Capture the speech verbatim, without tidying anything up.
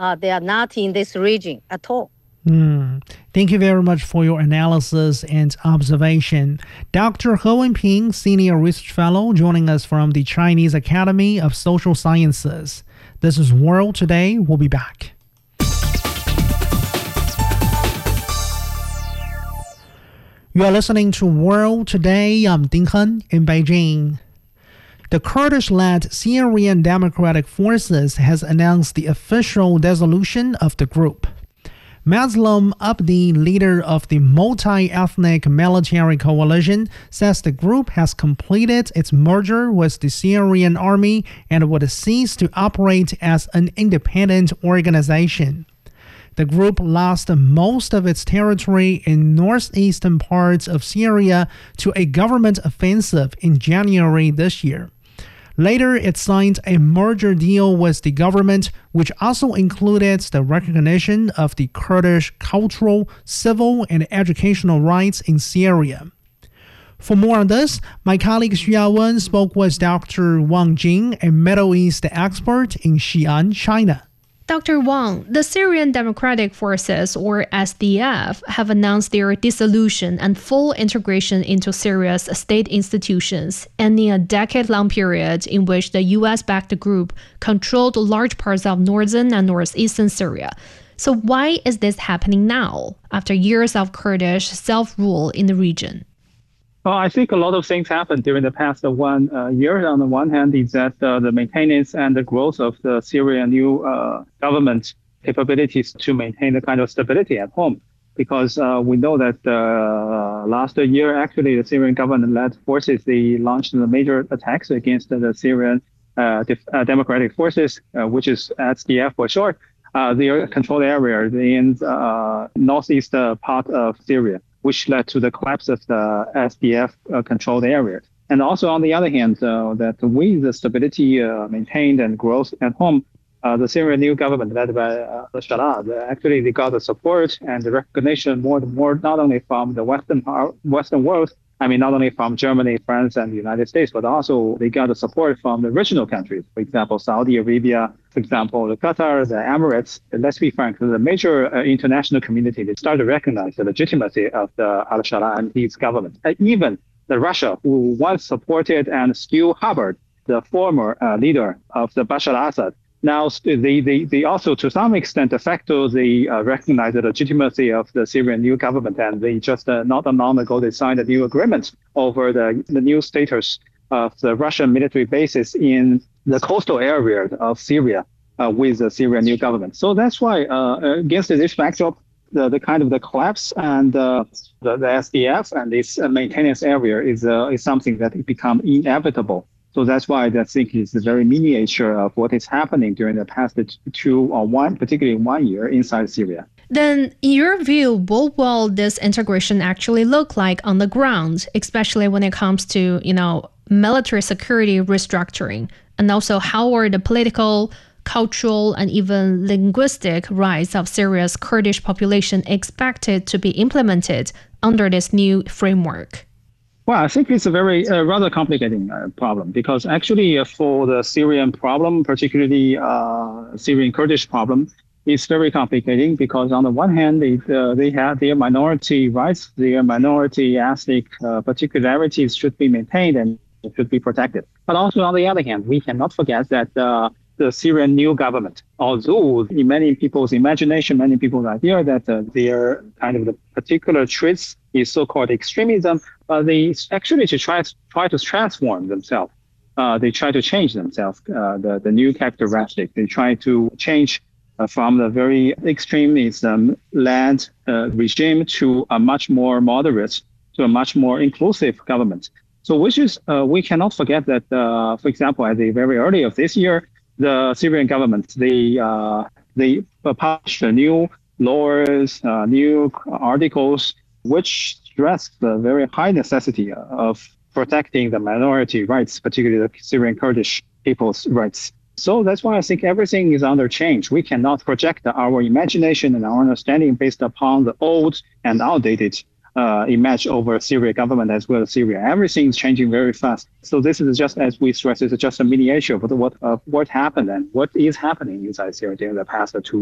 uh, they are not in this region at all. Mm. Thank you very much for your analysis and observation. Doctor He Wenping, Senior Research Fellow, joining us from the Chinese Academy of Social Sciences. This is World Today. We'll be back. You are listening to World Today. I'm Ding Hen in Beijing. The Kurdish-led Syrian Democratic Forces has announced the official dissolution of the group. Mazloum Abdi, leader of the multi-ethnic military coalition, says the group has completed its merger with the Syrian army and would cease to operate as an independent organization. The group lost most of its territory in northeastern parts of Syria to a government offensive in January this year. Later, it signed a merger deal with the government, which also included the recognition of the Kurdish cultural, civil, and educational rights in Syria. For more on this, my colleague Xu Yawen spoke with Doctor Wang Jing, a Middle East expert in Xi'an, China. Doctor Wang, the Syrian Democratic Forces, or S D F, have announced their dissolution and full integration into Syria's state institutions, ending a decade-long period in which the U S-backed group controlled large parts of northern and northeastern Syria. So why is this happening now, after years of Kurdish self-rule in the region? Well, I think a lot of things happened during the past one uh, year. On the one hand, is that uh, the maintenance and the growth of the Syrian new uh, government capabilities to maintain the kind of stability at home. Because uh, we know that uh, last year, actually, the Syrian government-led forces, they launched the major attacks against the Syrian uh, def- uh, Democratic Forces, uh, which is S D F for short, uh, their controlled area in the uh, northeast uh, part of Syria, which led to the collapse of the S D F-controlled uh, area. And also, on the other hand, uh, that with the stability uh, maintained and growth at home, uh, the Syrian new government led by uh, Al-Sharaa, actually they got the support and the recognition more and more, not only from the Western Western world, I mean, not only from Germany, France, and the United States, but also they got the support from the regional countries. For example, Saudi Arabia, for example, the Qatar, the Emirates. Let's be frank, the major uh, international community, they started to recognize the legitimacy of the Al-Sharaa and his government. And even the Russia, who once supported and still harbored the former uh, leader of the Bashar al-Assad, now they, they, they also, to some extent, de facto, they uh, recognize the legitimacy of the Syrian new government, and they just uh, not long ago they signed a new agreement over the, the new status of the Russian military bases in the coastal area of Syria uh, with the Syrian new government. So that's why, uh, against this backdrop, the, the kind of the collapse and uh, the, the S D F and this uh, maintenance area is uh, is something that it become inevitable. So that's why I think it's the very miniature of what is happening during the past two or one, particularly one year inside Syria. Then, in your view, what will this integration actually look like on the ground, especially when it comes to, you know, military security restructuring? And also, how are the political, cultural, and even linguistic rights of Syria's Kurdish population expected to be implemented under this new framework? Well, I think it's a very uh, rather complicated uh, problem because actually uh, for the Syrian problem, particularly uh, Syrian Kurdish problem, it's very complicated because on the one hand, they, uh, they have their minority rights, their minority ethnic uh, particularities should be maintained and should be protected. But also on the other hand, we cannot forget that uh, the Syrian new government, although in many people's imagination, many people's idea that uh, their kind of the particular traits is so-called extremism, but they actually to try to try to transform themselves. Uh, they try to change themselves. Uh, the the new characteristic. They try to change uh, from the very extremism-led uh, regime to a much more moderate, to a much more inclusive government. So, which is uh, we cannot forget that, uh, for example, at the very early of this year, the Syrian government they uh, they published new laws, uh, new articles, which stress the very high necessity of protecting the minority rights, particularly the Syrian Kurdish people's rights. So that's why I think everything is under change. We cannot project our imagination and our understanding based upon the old and outdated uh, image over Syria government as well as Syria. Everything is changing very fast. So this is just, as we stress, it's just a miniature of what, of what happened and what is happening inside Syria during the past two